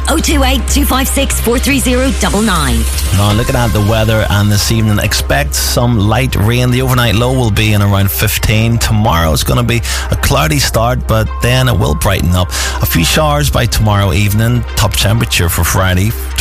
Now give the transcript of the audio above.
028 256 43099. Now, looking at the weather, and this evening, expect some light rain. The overnight low will be in around 15. Tomorrow it's going to be a cloudy start, but then it will brighten up. A few showers by tomorrow evening. Top temperature for Friday,